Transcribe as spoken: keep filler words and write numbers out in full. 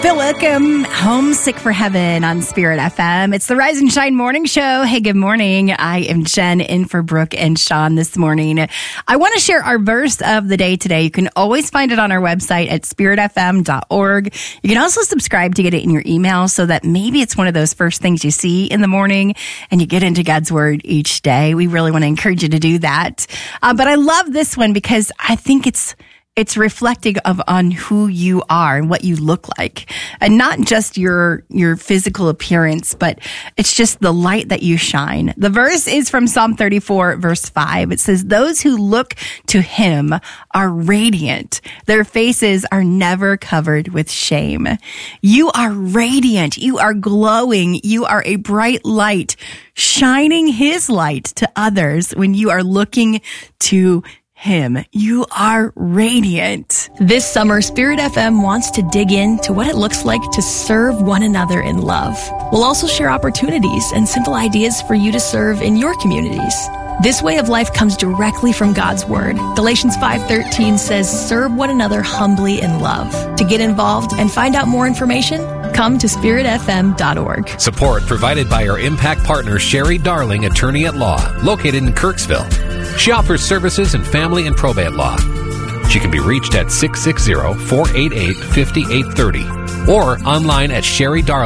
Phil Wickham, Homesick for Heaven on Spirit F M. It's the Rise and Shine Morning Show. Hey, good morning. I am Jen in for Brooke and Sean this morning. I want to share our verse of the day today. You can always find it on our website at spirit f m dot org. You can also subscribe to get it in your email so that maybe it's one of those first things you see in the morning and you get into God's Word each day. We really want to encourage you to do that. Uh, but I love this one because I think it's It's reflecting of on who you are and what you look like, and not just your your physical appearance, but it's just the light that you shine. The verse is from Psalm thirty-four, verse five. It says, "Those who look to Him are radiant; their faces are never covered with shame." You are radiant. You are glowing. You are a bright light, shining His light to others when you are looking to Him. You are radiant. This summer, Spirit F M wants to dig into what it looks like to serve one another in love. We'll also share opportunities and simple ideas for you to serve in your communities. This way of life comes directly from God's Word. Galatians five thirteen says, "Serve one another humbly in love." To get involved and find out more information, come to spirit f m dot org. Support provided by our Impact partner, Sherry Darling, Attorney at Law, located in Kirksville. She offers services in family and probate law. She can be reached at six six zero, four eight eight, five eight three zero or online at Sherry Darling.